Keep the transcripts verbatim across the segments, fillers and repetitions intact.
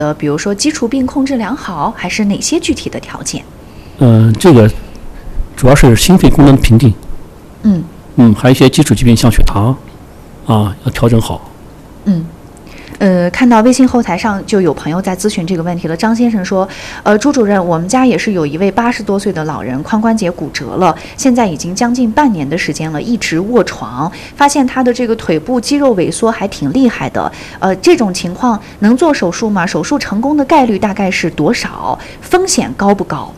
呃，比如说基础病控制良好，还是哪些具体的条件？ 嗯、呃，这个主要是心肺功能评定。 嗯嗯，还有一些基础疾病，像血糖啊，要调整好。 嗯。呃，看到微信后台上就有朋友在咨询这个问题了。张先生说，呃，朱主任，我们家也是有一位八十多岁的老人，髋关节骨折了，现在已经将近半年的时间了，一直卧床，发现他的这个腿部肌肉萎缩还挺厉害的。呃，这种情况能做手术吗？手术成功的概率大概是多少？风险高不高？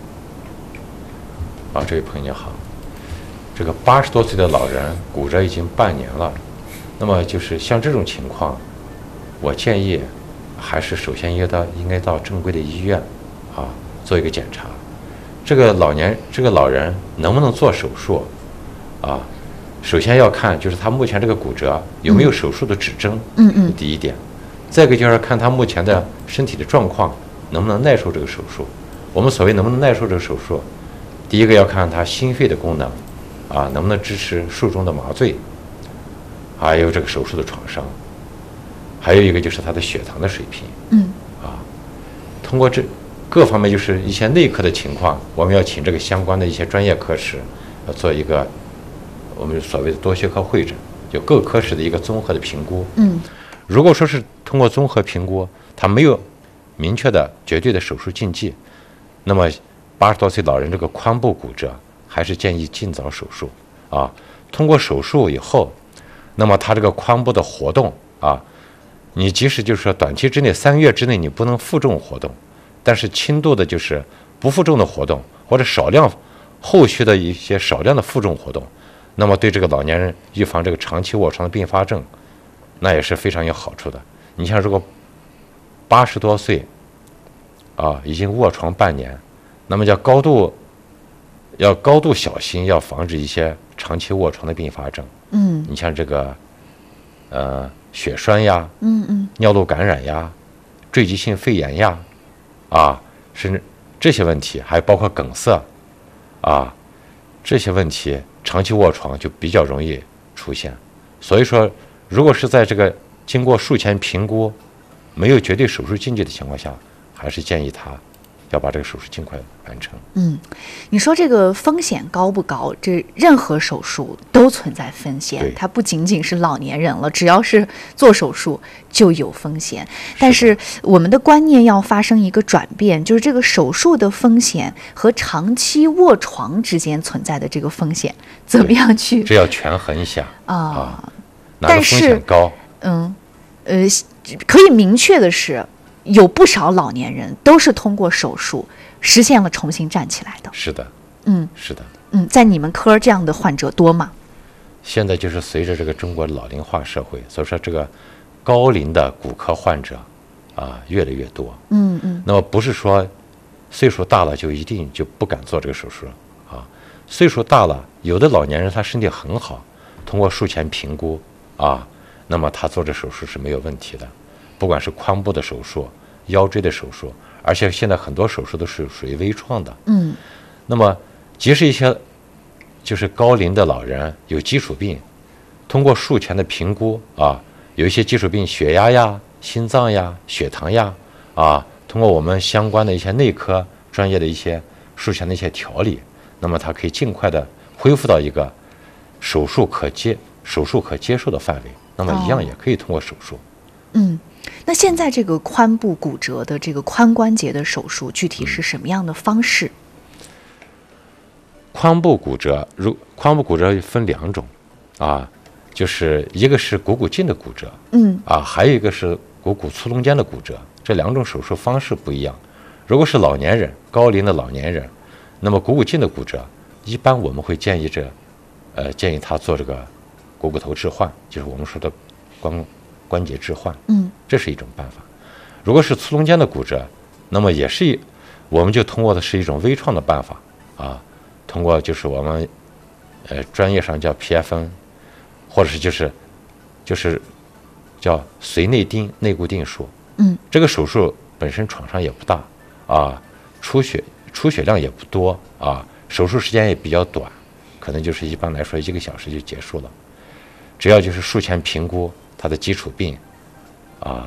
啊，这位朋友你好，这个八十多岁的老人骨折已经半年了，那么就是像这种情况，我建议还是首先应该到应该到正规的医院啊做一个检查。这个老年这个老人能不能做手术啊？首先要看就是他目前这个骨折有没有手术的指征， 嗯嗯， 第一点。再一个就是看他目前的身体的状况能不能耐受这个手术。我们所谓能不能耐受这个手术，第一个要看他心肺的功能啊，能不能支持术中的麻醉，还有这个手术的创伤。还有一个就是他的血糖的水平， 嗯， 啊，通过这各方面就是一些内科的情况，我们要请这个相关的一些专业科室，要做一个我们所谓的多学科会诊，就各科室的一个综合的评估。 嗯， 如果说是通过综合评估，他没有明确的绝对的手术禁忌，那么八十多岁老人这个髋部骨折，还是建议尽早手术啊。通过手术以后，那么他这个髋部的活动啊。你即使就是说短期之内三个月之内你不能负重活动，但是轻度的就是不负重的活动，或者少量后续的一些少量的负重活动，那么对这个老年人预防这个长期卧床的并发症，那也是非常有好处的。你像如果八十多岁啊，已经卧床半年，那么要高度要高度小心，要防止一些长期卧床的并发症。 嗯， 你像这个呃。血栓呀， 嗯嗯， 尿路感染呀，坠积性肺炎呀，啊，甚至这些问题，还包括梗塞，啊，这些问题长期卧床就比较容易出现。所以说，如果是在这个经过术前评估，没有绝对手术禁忌的情况下，还是建议他要把这个手术尽快完成。 嗯，你说这个风险高不高？这任何手术都存在风险，它不仅仅是老年人了，只要是做手术就有风险。但是我们的观念要发生一个转变，就是这个手术的风险和长期卧床之间存在的这个风险，怎么样去？ 这要权衡一下啊， 啊哪个风险高？ 嗯，呃，可以明确的是，有不少老年人都是通过手术实现了重新站起来的。 是的， 嗯， 是的， 嗯，在你们科这样的患者多吗？ 现在就是随着这个中国老龄化社会，所以说这个高龄的骨科患者啊越来越多。 嗯嗯。 那么不是说岁数大了就一定就不敢做这个手术啊？岁数大了，有的老年人他身体很好，通过术前评估啊，那么他做这手术是没有问题的。不管是髋部的手术、腰椎的手术，而且现在很多手术都是属于微创的。 嗯。 那么，即使一些就是高龄的老人有基础病，通过术前的评估啊，有一些基础病，血压呀、心脏呀、血糖呀啊，通过我们相关的一些内科专业的一些术前的一些调理，那么它可以尽快的恢复到一个手术可接、手术可接受的范围。那么一样也可以通过手术。 哦、嗯。那现在这个髋部骨折的这个髋关节的手术，具体是什么样的方式？ 髋部骨折，如髋部骨折分两种，啊，就是一个是股骨颈的骨折， 嗯， 啊，还有一个是股骨粗中间的骨折，这两种手术方式不一样。如果是老年人，高龄的老年人，那么股骨颈的骨折，一般我们会建议这，呃，建议他做这个股骨头置换，就是我们说的关关节置换， 嗯， 这是一种办法。如果是粗中间的骨折，那么也是一，我们就通过的是一种微创的办法啊。通过就是我们，呃，专业上叫 P F N， 或者是就是就是叫髓内钉内固定术。 嗯， 这个手术本身创伤也不大啊，出血出血量也不多啊，手术时间也比较短，可能就是一般来说一个小时就结束了。只要就是术前评估他的基础病啊，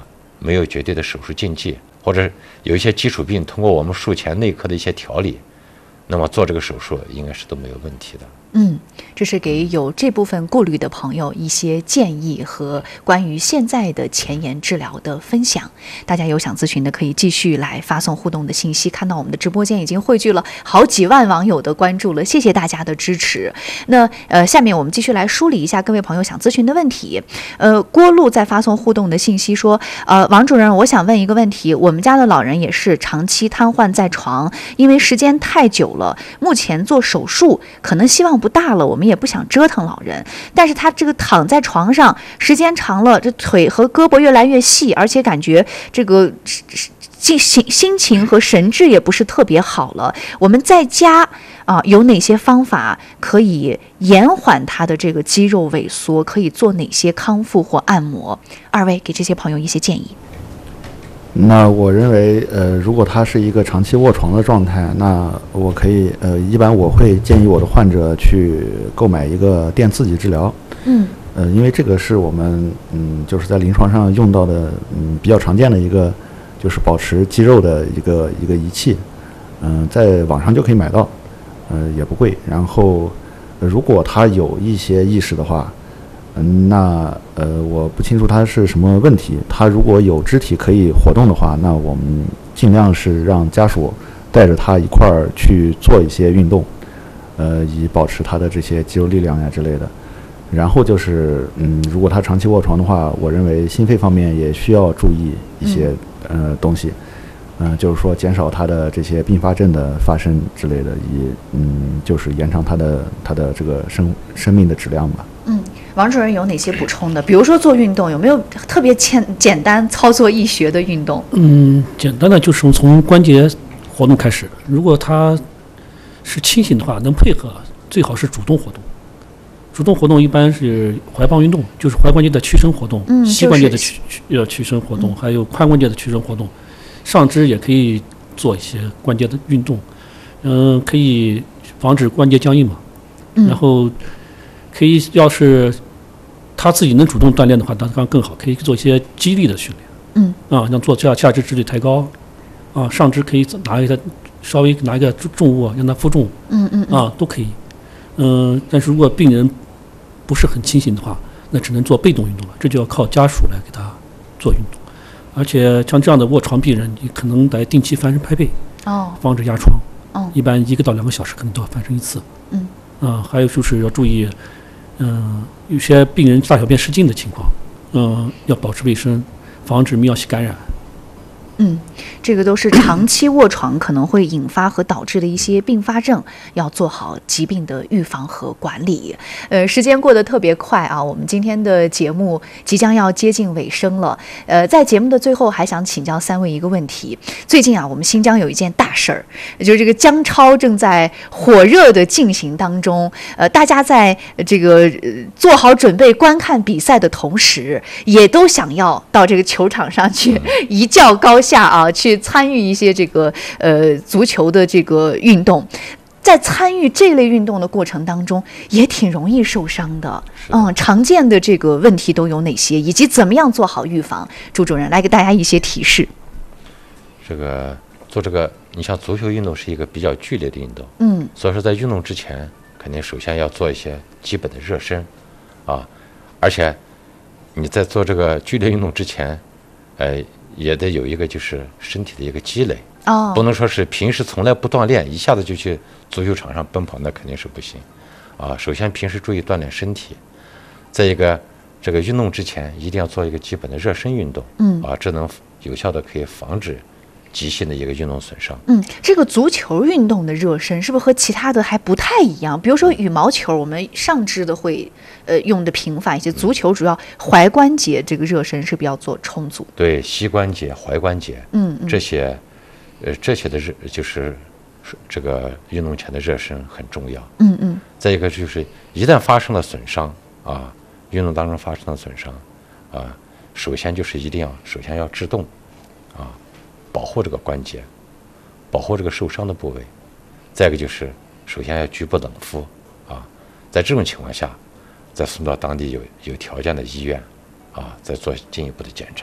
没有绝对的手术禁忌，或者有一些基础病通过我们术前内科的一些调理，那么做这个手术应该是都没有问题的。 嗯，这是给有这部分顾虑的朋友一些建议和关于现在的前沿治疗的分享。大家有想咨询的可以继续来发送互动的信息。看到我们的直播间已经汇聚了好几万网友的关注了，谢谢大家的支持。那呃，下面我们继续来梳理一下各位朋友想咨询的问题。呃，郭路在发送互动的信息说，呃，王主任，我想问一个问题，我们家的老人也是长期瘫痪在床，因为时间太久了，目前做手术可能希望不大了，我们也不想折腾老人，但是他这个躺在床上时间长了，这腿和胳膊越来越细，而且感觉这个心心情和神志也不是特别好了。我们在家啊，有哪些方法可以延缓他的这个肌肉萎缩？可以做哪些康复或按摩？二位给这些朋友一些建议。 那我认为，呃，如果他是一个长期卧床的状态，那我可以，呃，一般我会建议我的患者去购买一个电刺激治疗。 嗯。 呃，因为这个是我们，嗯，就是在临床上用到的，嗯，比较常见的一个，就是保持肌肉的一个一个仪器。嗯、呃，在网上就可以买到，呃，也不贵。然后，呃、如果他有一些意识的话。嗯，那呃，我不清楚他是什么问题。他如果有肢体可以活动的话，那我们尽量是让家属带着他一块儿去做一些运动，呃，以保持他的这些肌肉力量呀之类的。然后就是，嗯，如果他长期卧床的话，我认为心肺方面也需要注意一些、嗯、呃东西，嗯、呃，就是说减少他的这些并发症的发生之类的，以嗯，就是延长他的他的这个生生命的质量吧。 嗯。王主任有哪些补充的？比如说做运动，有没有特别简简单操作易学的运动？ 嗯，简单的就是从关节活动开始。如果他是清醒的话，能配合，最好是主动活动。主动活动一般是踝帮运动，就是踝关节的屈伸活动， 嗯、 膝关节的屈呃屈伸活动、嗯，还有髋关节的屈伸活动。上肢也可以做一些关节的运动，嗯、呃，可以防止关节僵硬嘛。 嗯、 然后。可以，要是他自己能主动锻炼的话，当然更好。可以做一些肌力的训练， 嗯， 啊，像做下下肢直立抬高，啊，上肢可以拿一个稍微拿一个重物让他负重， 嗯嗯， 啊，都可以。嗯、呃，但是如果病人不是很清醒的话，那只能做被动运动了，这就要靠家属来给他做运动。而且像这样的卧床病人，你可能得定期翻身拍背， 哦， 防止压疮， 哦， 一般一个到两个小时可能都要翻身一次， 嗯， 啊，还有就是要注意。嗯、呃，有些病人大小便失禁的情况，嗯、呃，要保持卫生，防止泌尿系感染。 嗯，这个都是长期卧床可能会引发和导致的一些并发症，要做好疾病的预防和管理。呃，时间过得特别快啊，我们今天的节目即将要接近尾声了。呃，在节目的最后，还想请教三位一个问题。最近啊，我们新疆有一件大事儿，就是这个姜超正在火热的进行当中。呃，大家在这个、呃、做好准备观看比赛的同时，也都想要到这个球场上去一较高下。下啊，去参与一些这个呃足球的这个运动，在参与这类运动的过程当中，也挺容易受伤的。嗯，常见的这个问题都有哪些，以及怎么样做好预防？朱主任来给大家一些提示。 这个做这个，你像足球运动是一个比较剧烈的运动， 嗯， 所以说在运动之前，肯定首先要做一些基本的热身，啊，而且你在做这个剧烈运动之前，呃。也得有一个就是身体的一个积累， 哦， 不能说是平时从来不锻炼，一下子就去足球场上奔跑，那肯定是不行，啊，首先平时注意锻炼身体，再一个这个运动之前一定要做一个基本的热身运动， 嗯， 啊，这能有效的可以防止急性的一个运动损伤。 嗯，这个足球运动的热身是不是和其他的还不太一样？比如说羽毛球，我们上肢的会呃用的频繁一些，足球主要踝关节这个热身是比较做充足。 对，膝关节、踝关节， 嗯，嗯这些，呃，这些的热就是这个运动前的热身很重要。 嗯嗯。 再一个就是一旦发生了损伤啊，运动当中发生了损伤啊，首先就是一定要首先要制动啊。保护这个关节，保护这个受伤的部位，再一个就是首先要局部冷敷啊，在这种情况下，再送到当地有有条件的医院啊，再做进一步的检查。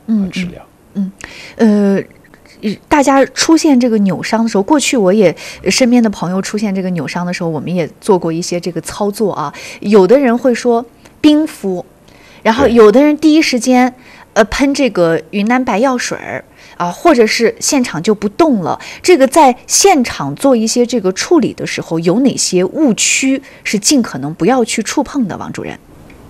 和治疗。 嗯，嗯呃。大家出现这个扭伤的时候，过去我也身边的朋友出现这个扭伤的时候，我们也做过一些这个操作啊。有的人会说冰敷，然后有的人第一时间呃喷这个云南白药水儿啊，或者是现场就不动了。这个在现场做一些这个处理的时候，有哪些误区是尽可能不要去触碰的，王主任？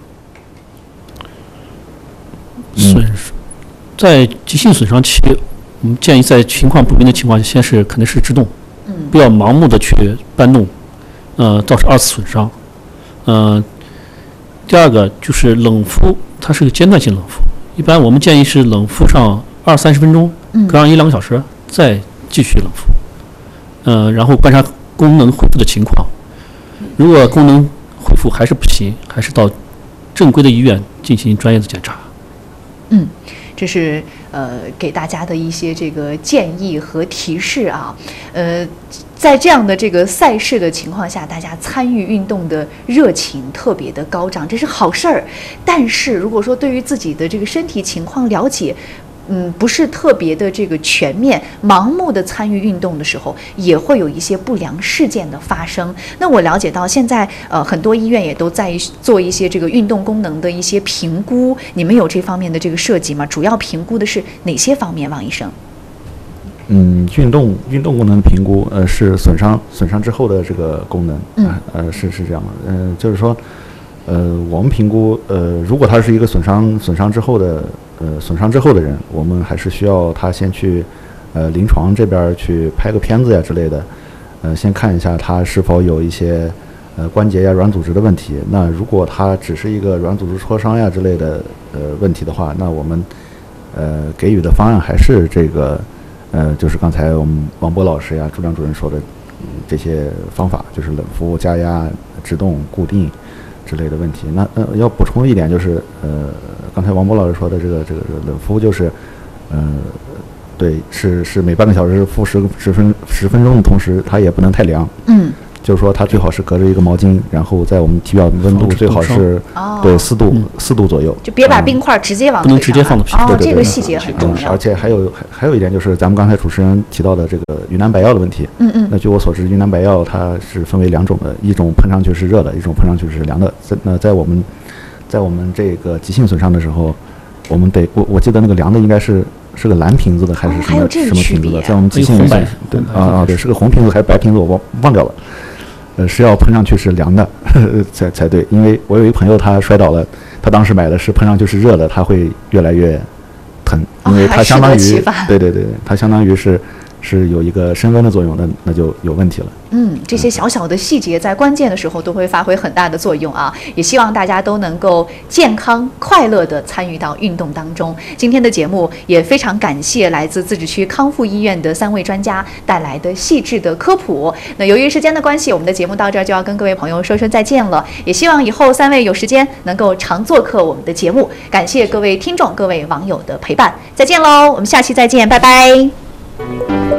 损在急性损伤期，我们建议在情况不明的情况下，先是肯定是制动，嗯，不要盲目的去搬动，呃，造成二次损伤。呃，第二个就是冷敷，它是个间断性冷敷，一般我们建议是冷敷上二三十分钟，隔上一两个小时再继续冷敷，呃，然后观察功能恢复的情况。如果功能恢复还是不行，还是到正规的医院进行专业的检查。 嗯。这是呃给大家的一些这个建议和提示啊，呃，在这样的这个赛事的情况下，大家参与运动的热情特别的高涨，这是好事儿。但是如果说对于自己的这个身体情况了解，嗯，不是特别的这个全面，盲目的参与运动的时候，也会有一些不良事件的发生。那我了解到现在，呃，很多医院也都在做一些这个运动功能的一些评估。你们有这方面的这个设计吗？主要评估的是哪些方面？王医生？ 嗯，运动运动功能评估，呃，是损伤损伤之后的这个功能，嗯，呃，是是这样的，嗯、呃，就是说，呃，我们评估，呃，如果他是一个损伤损伤之后的。呃，损伤之后的人，我们还是需要他先去，呃，临床这边去拍个片子呀之类的，呃，先看一下他是否有一些，呃，关节呀、软组织的问题。那如果他只是一个软组织挫伤呀之类的，呃，问题的话，那我们，呃，给予的方案还是这个，呃，就是刚才我们王波老师呀、朱亮主任说的、嗯、这些方法，就是冷敷、加压、制动、固定之类的问题。那呃，要补充一点就是，呃。刚才王波老师说的这个这个冷敷就是，呃，对，是是每半个小时敷十十分十分钟的同时，它也不能太凉。嗯，就是说它最好是隔着一个毛巾，然后在我们体表温度最好是对四度四度左右， 就别把冰块直接往不能直接放到皮哦，这个细节很重要。 而且还有还还有一点就是咱们刚才主持人提到的这个云南白药的问题。嗯嗯。那据我所知，云南白药它是分为两种的，一种喷上去是热的，一种喷上去是凉的。在那在我们。在我们这个急性损伤的时候，我们得我我记得那个量的应该是是个蓝瓶子的还是什么、哦、什么瓶子的？在我们急性损伤对啊啊对，是个红瓶子还是白瓶子？我忘忘掉了。呃，是要喷上去是凉的呵呵才才对，因为我有一朋友他摔倒了，他当时买的是喷上去是热的，他会越来越疼，因为它相当于、哦、对对对，它相当于是。是有一个升温的作用，那那就有问题了。 嗯，这些小小的细节在关键的时候都会发挥很大的作用啊！也希望大家都能够健康快乐地参与到运动当中。今天的节目也非常感谢来自自治区康复医院的三位专家带来的细致的科普。那由于时间的关系，我们的节目到这儿就要跟各位朋友说声再见了。也希望以后三位有时间能够常做客我们的节目。感谢各位听众、各位网友的陪伴，再见喽！我们下期再见，拜拜。